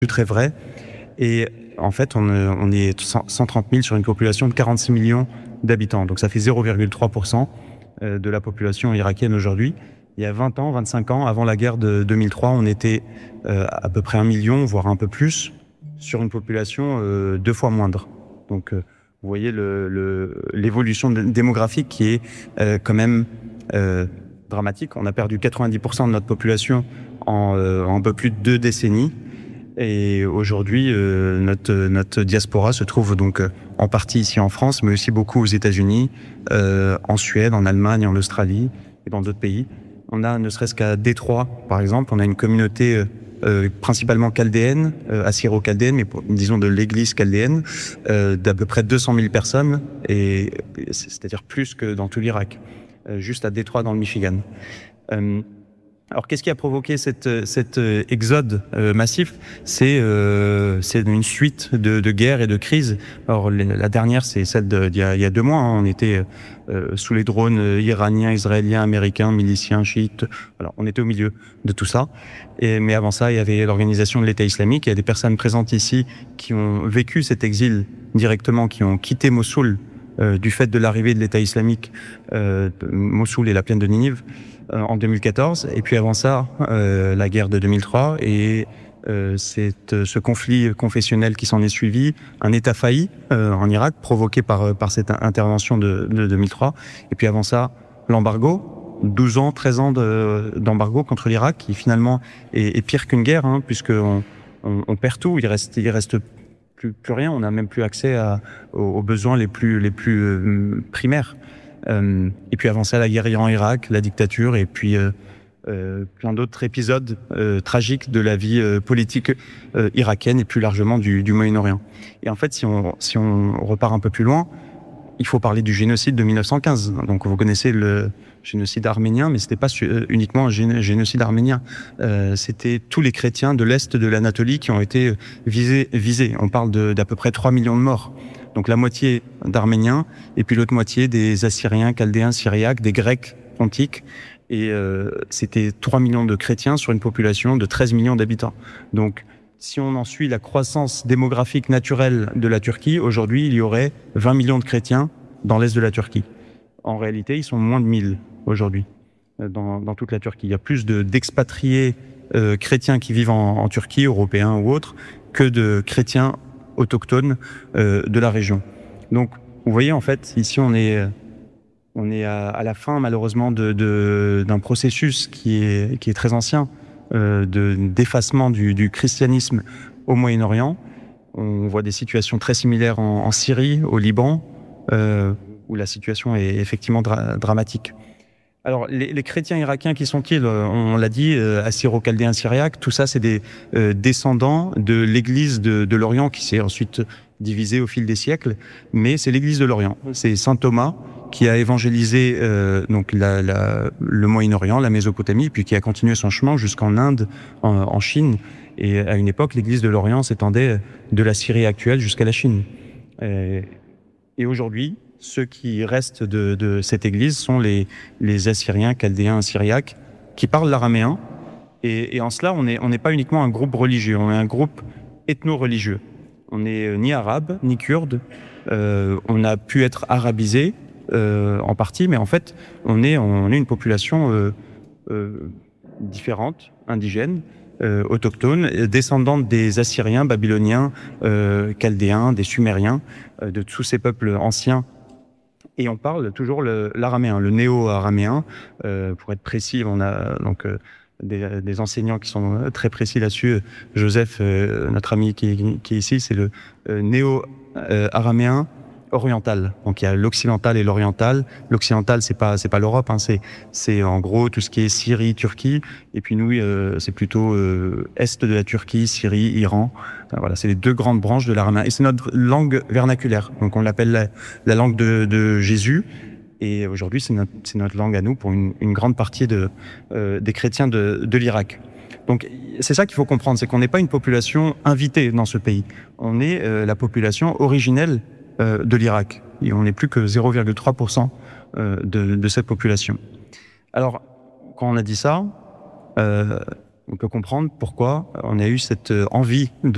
très vrai. Et en fait, on est 130 000 sur une population de 46 millions d'habitants. Donc ça fait 0,3% de la population irakienne aujourd'hui. Il y a 20 ans, 25 ans, avant la guerre de 2003, on était à peu près 1 million, voire un peu plus, sur une population 2 fois moindre. Donc vous voyez l'évolution démographique qui est quand même dramatique. On a perdu 90% de notre population en un peu plus de 2 décennies. Et aujourd'hui, notre diaspora se trouve donc en partie ici en France, mais aussi beaucoup aux États-Unis, en Suède, en Allemagne, en Australie et dans d'autres pays. On a, ne serait-ce qu'à Détroit, par exemple, on a une communauté principalement chaldéenne, assyro-chaldéenne, mais disons de l'église chaldéenne, d'à peu près 200 000 personnes, et c'est-à-dire plus que dans tout l'Irak, juste à Détroit dans le Michigan. Alors, qu'est-ce qui a provoqué cet exode massif ? C'est une suite de guerres et de crises. Alors, la dernière, c'est celle d'il y a 2 mois. Hein. On était sous les drones iraniens, israéliens, américains, miliciens, chiites. Alors, on était au milieu de tout ça. Mais avant ça, il y avait l'organisation de l'État islamique. Il y a des personnes présentes ici qui ont vécu cet exil directement, qui ont quitté Mossoul du fait de l'arrivée de l'État islamique, Mossoul et la plaine de Ninive, en 2014, et puis avant ça, la guerre de 2003, et ce conflit confessionnel qui s'en est suivi, un État failli en Irak, provoqué par cette intervention de 2003, et puis avant ça, l'embargo, 12 ans, 13 ans d'embargo contre l'Irak, qui finalement est pire qu'une guerre, hein, puisqu'on perd tout, il reste plus rien, on n'a même plus accès aux besoins les plus primaires. Et puis avant ça, la guerre Iran-Irak, la dictature, et puis plein d'autres épisodes tragiques de la vie politique irakienne et plus largement du Moyen-Orient. Et en fait, si on repart un peu plus loin, il faut parler du génocide de 1915. Donc vous connaissez le génocide arménien, mais c'était pas uniquement un génocide arménien. C'était tous les chrétiens de l'Est de l'Anatolie qui ont été visés. On parle d'à peu près 3 millions de morts. Donc la moitié d'Arméniens, et puis l'autre moitié des Assyriens, Chaldéens, Syriaques, des Grecs pontiques. Et c'était 3 millions de chrétiens sur une population de 13 millions d'habitants. Donc si on en suit la croissance démographique naturelle de la Turquie, aujourd'hui il y aurait 20 millions de chrétiens dans l'Est de la Turquie. En réalité, ils sont moins de 1000 aujourd'hui dans toute la Turquie. Il y a plus d'expatriés chrétiens qui vivent en Turquie, européens ou autres, que de chrétiens autochtones de la région. Donc, vous voyez, en fait, ici, on est à la fin, malheureusement, d'un processus qui est très ancien, d'effacement du christianisme au Moyen-Orient. On voit des situations très similaires en Syrie, au Liban, où la situation est effectivement dramatique. Alors, les chrétiens irakiens, qui sont-ils ? On l'a dit, assyro-chaldéens, syriaques, tout ça, c'est des descendants de l'église de l'Orient qui s'est ensuite divisée au fil des siècles, mais c'est l'église de l'Orient. C'est saint Thomas qui a évangélisé donc le Moyen-Orient, la Mésopotamie, puis qui a continué son chemin jusqu'en Inde, en Chine. Et à une époque, l'église de l'Orient s'étendait de la Syrie actuelle jusqu'à la Chine. Et aujourd'hui, ceux qui restent de cette église sont les Assyriens, Chaldéens, Syriaques, qui parlent l'araméen. Et en cela, on n'est pas uniquement un groupe religieux, on est un groupe ethno-religieux. On n'est ni arabe, ni kurde. On a pu être arabisé en partie, mais en fait, on est une population différente, indigène, autochtone, descendante des Assyriens, Babyloniens, Chaldéens, des Sumériens, de tous ces peuples anciens. Et on parle toujours l'araméen, le néo-araméen. Pour être précis, on a donc des enseignants qui sont très précis là-dessus. Joseph, notre ami qui est ici, c'est le néo-araméen oriental. Donc il y a l'occidental et l'oriental. L'occidental, c'est pas l'Europe, hein, c'est en gros tout ce qui est Syrie, Turquie. Et puis nous, c'est plutôt est de la Turquie, Syrie, Iran. Voilà, c'est les 2 grandes branches de l'araméen. Et c'est notre langue vernaculaire. Donc on l'appelle la langue de Jésus. Et aujourd'hui, c'est notre langue à nous pour une grande partie des chrétiens de l'Irak. Donc c'est ça qu'il faut comprendre, c'est qu'on n'est pas une population invitée dans ce pays. On est la population originelle de l'Irak. Et on n'est plus que 0,3% de cette population. Alors, quand on a dit ça, on peut comprendre pourquoi on a eu cette envie